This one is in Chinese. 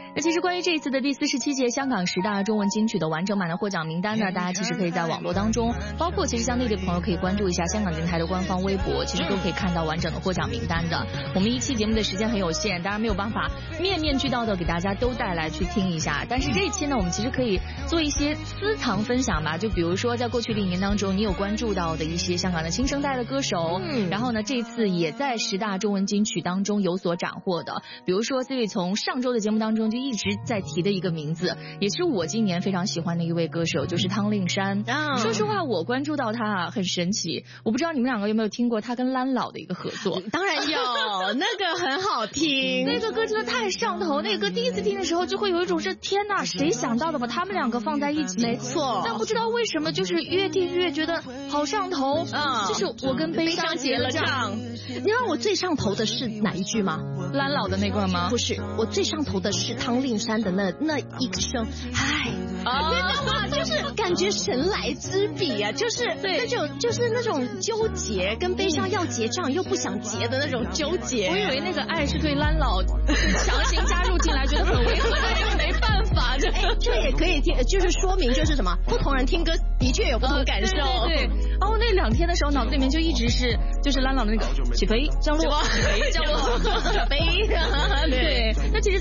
那其实关于这一次的第47届香港10大中文金曲的完整版的获奖名单呢，大家其实可以在网络当中，包括其实像内地朋友可以关注一下香港电台的官方微博，其实都可以看到完整的获奖名单的。我们一期节目的时间很有限，当然没有办法面面俱到的给大家都带来去听一下，但是这一期呢，我们其实可以做一些私藏分享吧，就比如说在过去的1年当中，你有关注到的一些香港的新生代的歌手，然后呢，这次也在10大中文金曲当中有所斩获的，比如说 C 位从上周的节目当中就一直在提的一个名字，也是我今年非常喜欢的一位歌手，就是汤令山。说实话，我关注到他很神奇，我不知道你们两个有没有听过他跟蓝老的一个合作？ 当然有，那个很好听， 那个歌真的太上头。那个歌第一次听的时候，就会有一种是天哪，谁想到的把他们两个放在一起？ 没错， 但不知道为什么，就是越听越觉得好上头。就是我跟悲伤结了账。 你知道我最上头的是哪一句吗？ 蓝老的那个吗？ 不是，我最上头的是汤令山的那一声嗨，你知道吗？就是感觉神来之笔啊，就是那种纠结跟悲伤要结账又不想结的那种纠结。 我以为那个爱是对蓝老强行加入进来，觉得很违和，但是没办法。 这也可以听，就是说明就是什么，不同人听歌的确有不同感受。 对。然后那2天的时候，脑子里面就一直是就是蓝老的那个起飞降落，起飞降落，起飞。对，那其实。